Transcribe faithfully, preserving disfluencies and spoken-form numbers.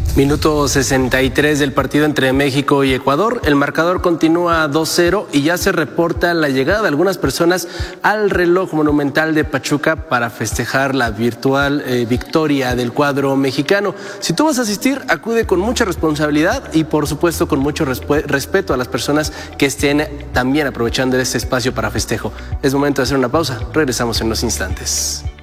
Minuto sesenta y tres del partido entre México y Ecuador. El marcador continúa dos cero y ya se reporta la llegada de algunas personas al reloj monumental de Pachuca para festejar la virtual eh, victoria del cuadro mexicano. Si tú vas a asistir, acude con mucha responsabilidad y por supuesto con mucho respeto a las personas que estén también aprovechando este espacio para festejo. Es momento de hacer una pausa. Regresamos en unos instantes.